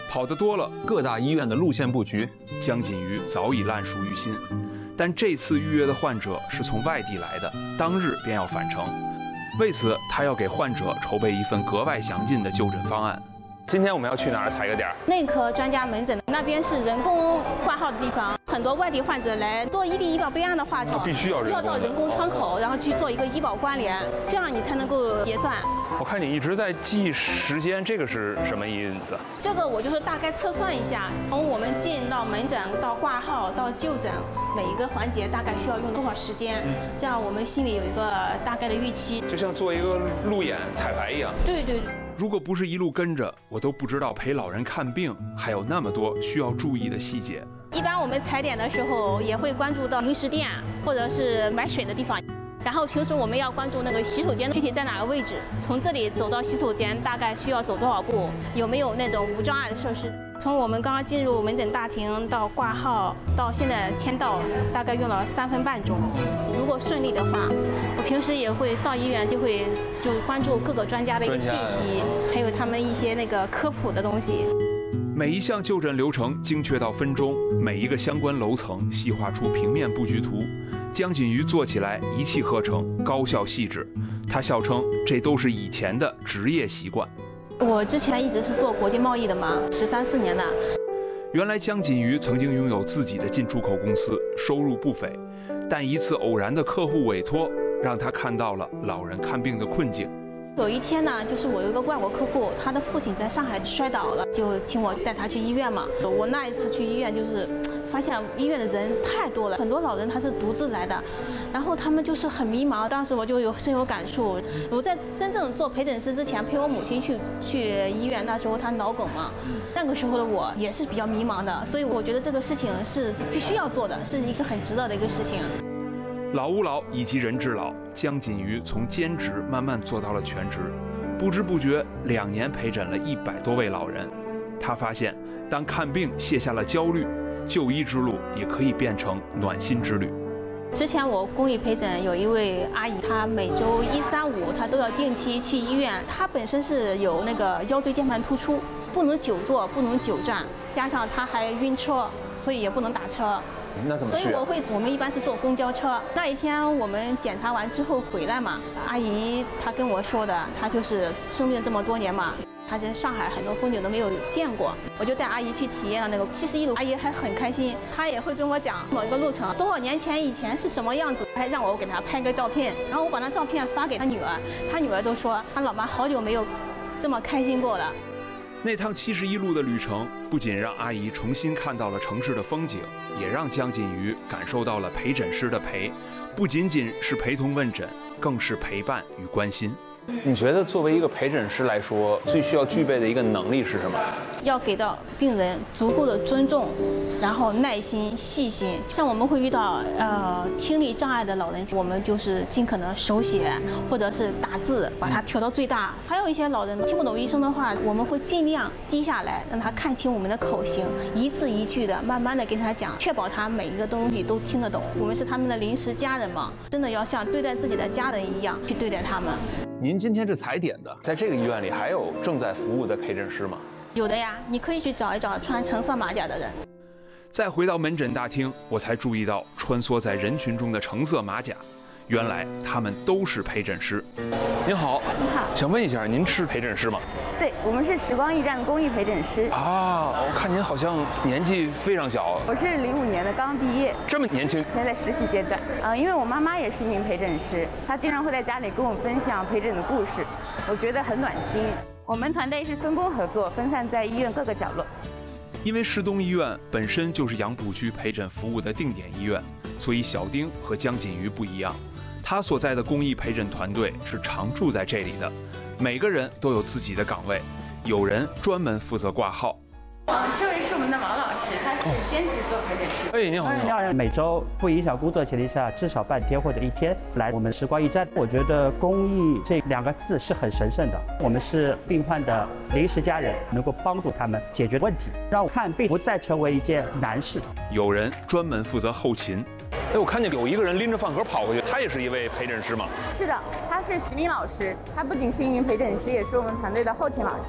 跑得多了，各大医院的路线布局，江锦瑜早已烂熟于心。但这次预约的患者是从外地来的，当日便要返程。为此，他要给患者筹备一份格外详尽的就诊方案。今天我们要去哪儿踩个点？ 内科专家门诊那边是人工挂号的地方，很多外地患者来做异地医保备案的话， 必须要到人工窗口，然后去做一个医保关联，这样你才能够结算。 我看你一直在记时间，这个是什么意思？ 这个我就是大概测算一下，从我们进到门诊到挂号到就诊，每一个环节大概需要用多少时间，这样我们心里有一个大概的预期。 就像做一个路演彩排一样。 对对。 如果不是一路跟着，我都不知道陪老人看病还有那么多需要注意的细节。 一般我们踩点的时候也会关注到零食店或者是买水的地方，然后平时我们要关注那个洗手间具体在哪个位置，从这里走到洗手间大概需要走多少步，有没有那种无障碍的设施。从我们刚刚进入门诊大厅到挂号到现在签到，大概用了3分半钟。如果顺利的话，我平时也会到医院就关注各个专家的一个信息，还有他们一些那个科普的东西。 每一项就诊流程精确到分钟，每一个相关楼层细化出平面布局图。江锦瑜做起来一气呵成，高效细致。他笑称这都是以前的职业习惯。 我之前一直是做国际贸易的嘛，13、14年了。 原来江锦瑜曾经拥有自己的进出口公司，收入不菲，但一次偶然的客户委托，让他看到了老人看病的困境。 有一天呢，就是我有一个外国客户，他的父亲在上海摔倒了，就请我带他去医院嘛。我那一次去医院，就是发现医院的人太多了，很多老人他是独自来的，然后他们就是很迷茫。当时我就深有感触。我在真正做陪诊师之前，陪我母亲去医院，那时候她脑梗嘛，那个时候的我也是比较迷茫的，所以我觉得这个事情是必须要做的，是一个很值得的一个事情。 老吾老以及人之老，江锦瑜从兼职慢慢做到了全职，不知不觉2年陪诊了100多位老人。他发现，当看病卸下了焦虑，就医之路也可以变成暖心之旅。 之前我公益陪诊有一位阿姨，她每周1、3、5她都要定期去医院。她本身是有那个腰椎间盘突出，不能久坐，不能久站，加上她还晕车，所以也不能打车。 那怎么去？ 所以我们一般是坐公交车。那一天我们检查完之后回来嘛，阿姨她跟我说的，她就是生病这么多年嘛，她在上海很多风景都没有见过，我就带阿姨去体验了那个71路，阿姨还很开心，她也会跟我讲某一个路程多少年前以前是什么样子，还让我给她拍个照片，然后我把那照片发给她女儿，她女儿都说她老妈好久没有这么开心过了。 那趟71路的旅程，不仅让阿姨重新看到了城市的风景，也让江锦瑜感受到了陪诊师的陪，不仅仅是陪同问诊，更是陪伴与关心。你觉得作为一个陪诊师来说，最需要具备的一个能力是什么？ 要给到病人足够的尊重，然后耐心、细心。像我们会遇到听力障碍的老人，我们就是尽可能手写或者是打字，把它调到最大。还有一些老人听不懂医生的话，我们会尽量低下来，让他看清我们的口型，一字一句的慢慢的跟他讲，确保他每一个东西都听得懂。我们是他们的临时家人嘛，真的要像对待自己的家人一样去对待他们。 您今天是踩点的，在这个医院里还有正在服务的陪诊师吗？ 有的呀，你可以去找一找穿橙色马甲的人。 再回到门诊大厅，我才注意到穿梭在人群中的橙色马甲，原来他们都是陪诊师。您好， 你好， 想问一下，您是陪诊师吗？ 对，我们是时光驿站公益陪诊师。 啊，我看您好像年纪非常小。 我是05年的，刚毕业。 这么年轻？ 现在在实习阶段。因为我妈妈也是一名陪诊师，她经常会在家里跟我分享陪诊的故事，我觉得很暖心。我们团队是分工合作，分散在医院各个角落。 因为市东医院本身就是杨浦区陪诊服务的定点医院，所以小丁和江锦瑜不一样，他所在的公益陪诊团队是常驻在这里的，每个人都有自己的岗位，有人专门负责挂号。 这位是我们的王老师，他是兼职做陪诊师。 哎，你好，你好。 每周不影响工作前提下，至少半天或者1天来我们时光驿站。我觉得公益这2个字是很神圣的。我们是病患的临时家人，能够帮助他们解决问题，让看病不再成为一件难事。 有人专门负责后勤。哎，我看见有一个人拎着饭盒跑过去，他也是一位陪诊师吗？ 是的，他是徐明老师，他不仅是一名陪诊师，也是我们团队的后勤老师。